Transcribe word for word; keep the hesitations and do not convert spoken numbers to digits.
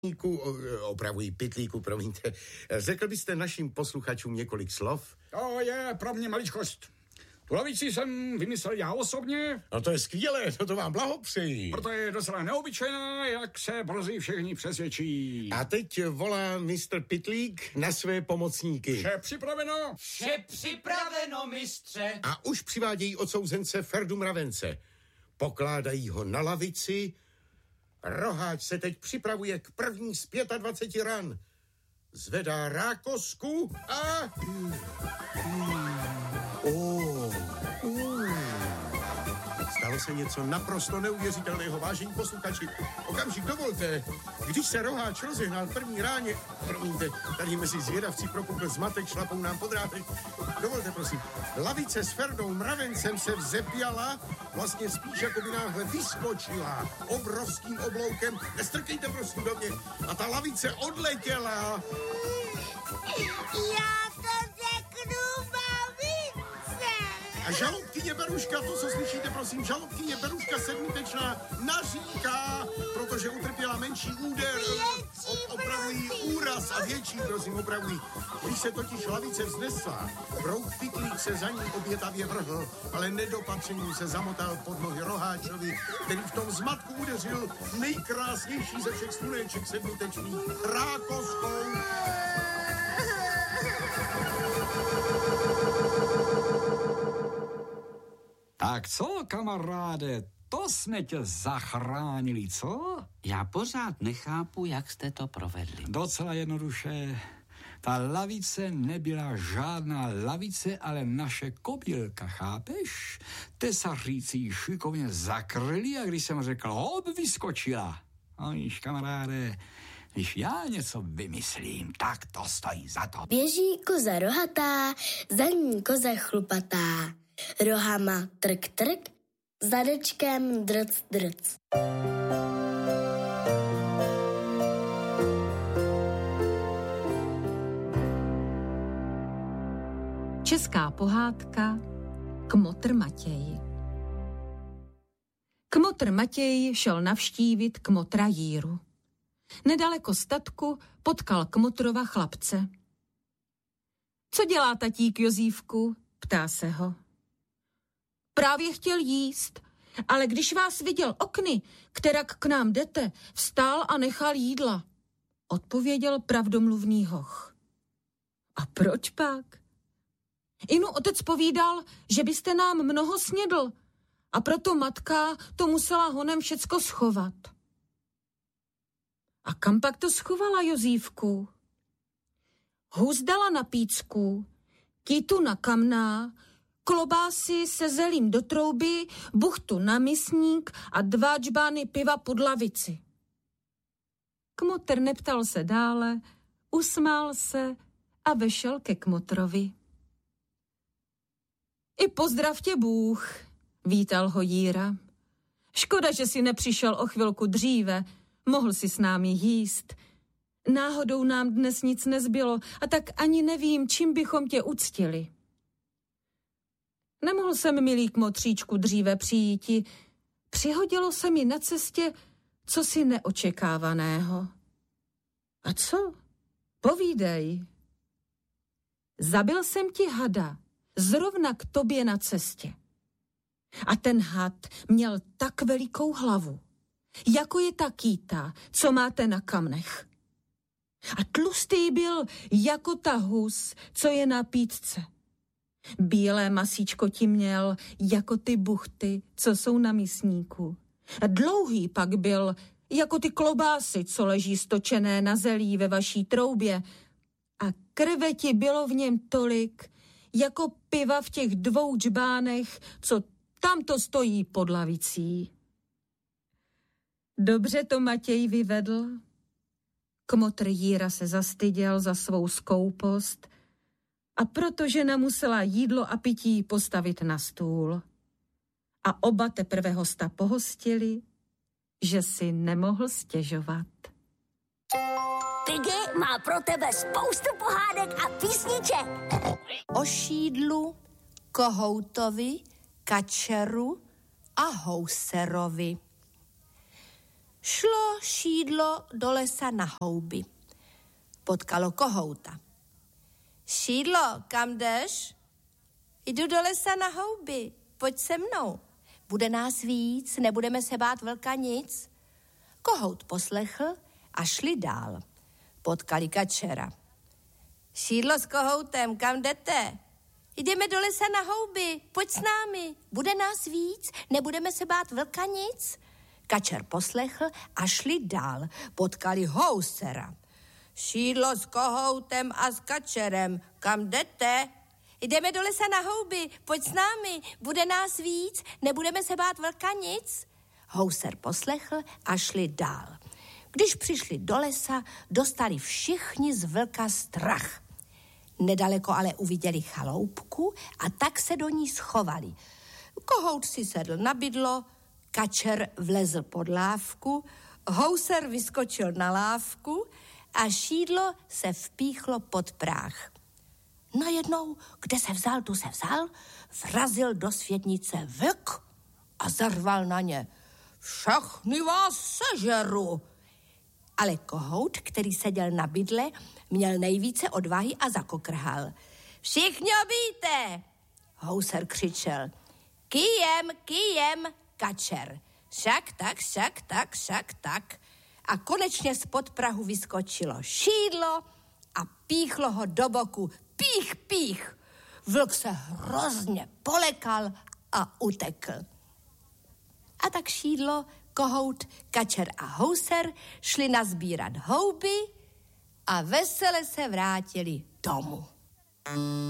Opravují pytlíku, promiňte. Řekl byste našim posluchačům několik slov? To je pro mě maličkost. Tu lavici jsem vymyslel já osobně. No to je skvělé, to, to vám blahopřeji. Proto je docela neobyčejná, jak se brzy všichni přesvědčí. A teď volá mistr Pytlík na své pomocníky. Vše připraveno? Vše připraveno, mistře. A už přivádějí odsouzence Ferdu Mravence. Pokládají ho na lavici. Roháč se teď připravuje k první z dvaceti pěti ran. Zvedá rákosku a... Oh. Uh. Stalo se něco naprosto neuvěřitelného, vážení posluchači. Okamžik dovolte, když se roháč rozehnal první ráně, promiňte, tady mezi zvědavci propukl zmatek, šlapou nám po drátech. Dovolte, prosím, lavice s Ferdou Mravencem se vzepěla, vlastně spíš jako by náhle vyskočila obrovským obloukem. Nestrkejte prosím do mě. A ta lavice odletěla. Já to řeknu, mamince. A žalobkyně Beruška, to, co slyšíte, prosím, žalobkyně Beruška sedmitečná naříká, protože utrpěla menší úder. O, opravují úraz a větší, prosím, opravují. Když se totiž lavice vznesla, brouk Pytlík se za ní obětavě vrhl, ale nedopatřením se zamotal pod nohy roháčovi, který v tom zmatku udeřil nejkrásnější ze všech sluneček sedmitečných rákoskou. Tak co, kamaráde, to jsme tě zachránili, co? Já pořád nechápu, jak jste to provedli. Docela jednoduše. Ta lavice nebyla žádná lavice, ale naše kobylka, chápeš? Tesaříci ji šikovně zakryli a když jsem řekl hop, vyskočila. A víš, kamaráde, když já něco vymyslím, tak to stojí za to. Běží koza rohatá, za ní koza chlupatá. Rohama trk trk, zadečkem drc drc. Česká pohádka Kmotr Matěj. Kmotr Matěj šel navštívit kmotra Jíru. Nedaleko statku potkal kmotrova chlapce. Co dělá tatík Jozífku? Ptá se ho. Právě chtěl jíst, ale když vás viděl okny, kterak k nám jdete, vstál a nechal jídla, odpověděl pravdomluvný hoch. A proč pak? Inu otec povídal, že byste nám mnoho snědl a proto matka to musela honem všecko schovat. A kam pak to schovala, Jozífku? Hus dala na pícku, kytu na kamná, klobásy se zelím do trouby, buchtu na misník a dva džbány piva pod lavici. Kmotr neptal se dále, usmál se a vešel ke kmotrovi. I pozdrav tě Bůh, vítal ho Jíra. Škoda, že si nepřišel o chvilku dříve, mohl si s námi jíst. Náhodou nám dnes nic nezbylo a tak ani nevím, čím bychom tě uctili. Nemohl jsem, milý kmotříčku, dříve přijíti. Přihodilo se mi na cestě cosi neočekávaného. A co? Povídej. Zabil jsem ti hada, zrovna k tobě na cestě. A ten had měl tak velikou hlavu, jako je ta kýta, co máte na kamnech. A tlustý byl jako ta hus, co je na pítce. Bílé masíčko ti měl jako ty buchty, co jsou na misníku. A dlouhý pak byl jako ty klobásy, co leží stočené na zelí ve vaší troubě. A krve ti bylo v něm tolik, jako piva v těch dvou džbánech, co tamto stojí pod lavicí. Dobře to Matěj vyvedl. Kmotr Jíra se zastyděl za svou skoupost a proto žena musela jídlo a pití postavit na stůl. A oba teprve hosta pohostili, že si nemohl stěžovat. Piggy má pro tebe spoustu pohádek a písniček. O šídlu, kohoutovi, kačeru a houserovi. Šlo šídlo do lesa na houby. Potkalo kohouta. Šídlo, kam jdeš? Jdu do lesa na houby, pojď se mnou. Bude nás víc, nebudeme se bát vlka nic. Kohout poslechl a šli dál. Potkali kačera. Šídlo s kohoutem, kam jdete? Jdeme do lesa na houby, pojď s námi, bude nás víc, nebudeme se bát vlka nic. Kačer poslechl a šli dál, potkali housera. Šídlo s kohoutem a s kačerem, kam jdete? Jdeme do lesa na houby, pojď s námi, bude nás víc, nebudeme se bát vlka nic. Houser poslechl a šli dál. Když přišli do lesa, dostali všichni z vlka strach. Nedaleko ale uviděli chaloupku a tak se do ní schovali. Kohout si sedl na bydlo, kačer vlezl pod lávku, houser vyskočil na lávku a šídlo se vpíchlo pod práh. Najednou, kde se vzal, tu se vzal, vrazil do světnice vlk a zarval na ně. Všechny vás sežeru. Ale kohout, který seděl na bydle, měl nejvíce odvahy a zakokrhal. Všichni obíte! Houser křičel. Kyjem, kyjem, kačer. Šak tak, šak tak, šak tak. A konečně spod prahu vyskočilo šídlo a píchlo ho do boku. Pích, pích. Vlk se hrozně polekal a utekl. A tak šídlo, kohout, kačer a houser šli nazbírat houby a vesele se vrátili domů.